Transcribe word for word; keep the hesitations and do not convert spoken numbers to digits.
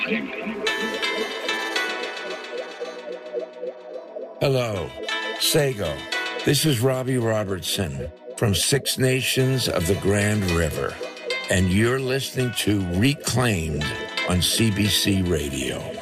Hello, Sago. This is Robbie Robertson from Six Nations of the Grand River, and you're listening to Reclaimed on C B C Radio.